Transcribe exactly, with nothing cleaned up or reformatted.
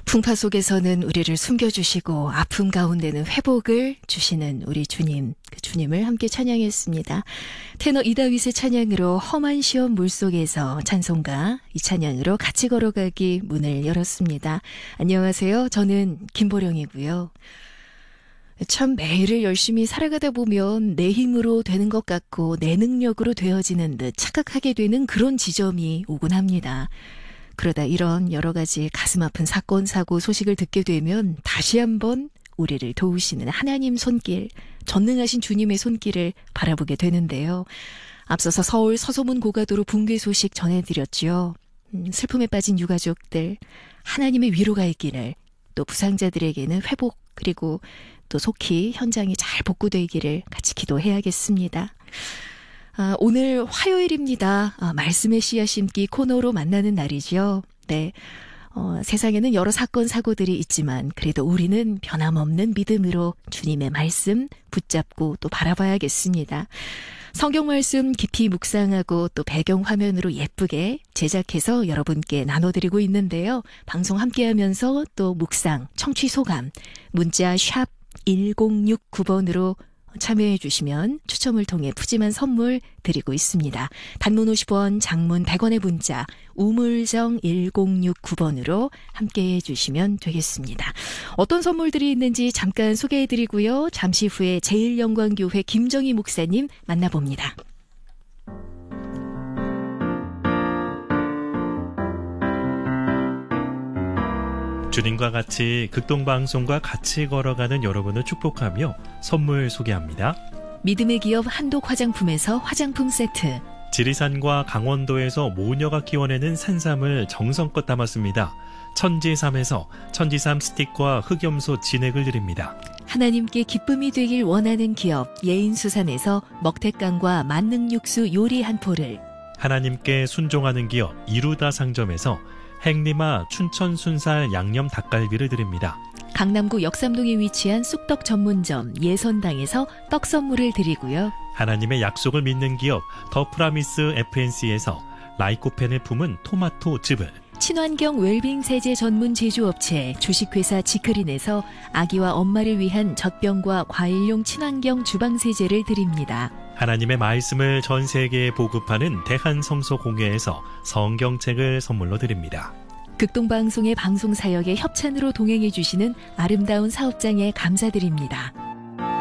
풍파 속에서는 우리를 숨겨주시고 아픔 가운데는 회복을 주시는 우리 주님, 그 주님을 함께 찬양했습니다. 테너 이다윗의 찬양으로 험한 시험 물속에서 찬송가, 이 찬양으로 같이 걸어가기 문을 열었습니다. 안녕하세요. 저는 김보령이고요. 참 매일을 열심히 살아가다 보면 내 힘으로 되는 것 같고 내 능력으로 되어지는 듯 착각하게 되는 그런 지점이 오곤 합니다. 그러다 이런 여러 가지 가슴 아픈 사건, 사고 소식을 듣게 되면 다시 한번 우리를 도우시는 하나님 손길, 전능하신 주님의 손길을 바라보게 되는데요. 앞서서 서울 서소문 고가도로 붕괴 소식 전해드렸죠. 음, 슬픔에 빠진 유가족들, 하나님의 위로가 있기를, 또 부상자들에게는 회복, 그리고 또 속히 현장이 잘 복구되기를 같이 기도해야겠습니다. 아, 오늘 화요일입니다. 아, 말씀의 씨앗 심기 코너로 만나는 날이죠. 네, 어, 세상에는 여러 사건 사고들이 있지만 그래도 우리는 변함없는 믿음으로 주님의 말씀 붙잡고 또 바라봐야겠습니다. 성경 말씀 깊이 묵상하고 또 배경 화면으로 예쁘게 제작해서 여러분께 나눠드리고 있는데요. 방송 함께하면서 또 묵상, 청취 소감, 문자 샵 일공육구 번으로 참여해 주시면 추첨을 통해 푸짐한 선물 드리고 있습니다. 단문 오십 원, 장문 백 원의 문자 우물정 일공육구 번으로 함께해 주시면 되겠습니다. 어떤 선물들이 있는지 잠깐 소개해 드리고요. 잠시 후에 제일영광교회 김정희 목사님 만나봅니다. 주님과 같이 극동방송과 같이 걸어가는 여러분을 축복하며 선물 소개합니다. 믿음의 기업 한독 화장품에서 화장품 세트, 지리산과 강원도에서 모녀가 키워내는 산삼을 정성껏 담았습니다. 천지삼에서 천지삼 스틱과 흑염소 진액을 드립니다. 하나님께 기쁨이 되길 원하는 기업 예인수산에서 먹태깡과 만능육수 요리 한 포를, 하나님께 순종하는 기업 이루다 상점에서 행리마 춘천 순살 양념 닭갈비를 드립니다. 강남구 역삼동에 위치한 쑥떡 전문점 예선당에서 떡 선물을 드리고요. 하나님의 약속을 믿는 기업 더 프라미스 에프엔씨에서 라이코펜을 품은 토마토 즙을, 친환경 웰빙 세제 전문 제조업체 주식회사 지크린에서 아기와 엄마를 위한 젖병과 과일용 친환경 주방세제를 드립니다. 하나님의 말씀을 전 세계에 보급하는 대한성서공회에서 성경책을 선물로 드립니다. 극동방송의 방송사역에 협찬으로 동행해 주시는 아름다운 사업장에 감사드립니다.